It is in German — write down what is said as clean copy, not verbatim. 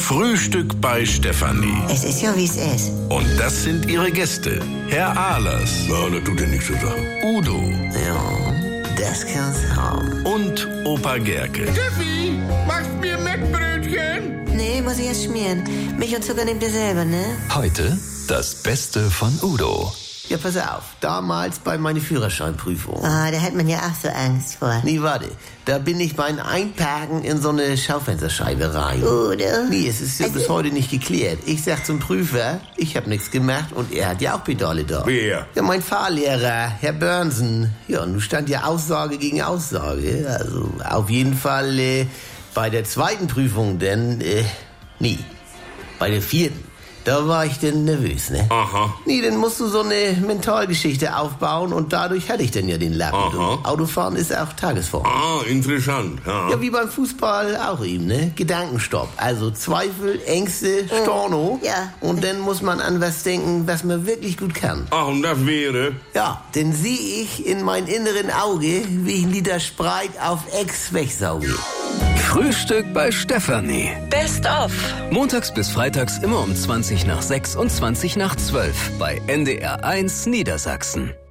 Frühstück bei Stefanie. Es ist ja, wie es ist. Und das sind ihre Gäste. Herr Ahlers. Ja, das tut dir nichts zu sagen. Udo. Ja, das kann's haben. Und Opa Gerke. Steffi, machst mir Mettbrötchen? Nee, muss ich erst schmieren. Milch und Zucker nehmt ihr selber, ne? Heute das Beste von Udo. Ja, pass auf. Damals bei meiner Führerscheinprüfung. Ah, da hat man ja auch so Angst vor. Nee, warte. Da bin ich beim Einparken in so eine Schaufensterscheibe rein. Udo? Nee, es ist ja bis heute nicht geklärt. Ich sag zum Prüfer, ich hab nichts gemacht und er hat ja auch Pedale da. Wer? Ja, mein Fahrlehrer, Herr Börnsen. Ja, nun stand ja Aussage gegen Aussage. Also auf jeden Fall bei der zweiten Prüfung, denn nee, bei der vierten. Da war ich denn nervös, ne? Aha. Nee, dann musst du so eine Mentalgeschichte aufbauen und dadurch hatte ich dann ja den Lappen. Aha. Und Autofahren ist auch Tagesform. Ah, interessant. Ja. Ja, wie beim Fußball auch eben, ne? Gedankenstopp. Also Zweifel, Ängste, Storno. Ja. Und dann muss man an was denken, was man wirklich gut kann. Ach, und das wäre? Ja, dann sehe ich in mein inneren Auge, wie ich einen Liter Spreit auf Ex wegsauge. Frühstück bei Stefanie. Best of. Montags bis freitags immer um 20 nach 6 und 20 nach 12 bei NDR 1 Niedersachsen.